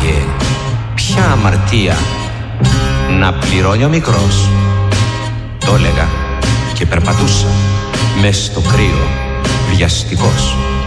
ποια αμαρτία να πληρώνει ο μικρός. Το έλεγα και περπατούσα μες στο κρύο βιαστικός.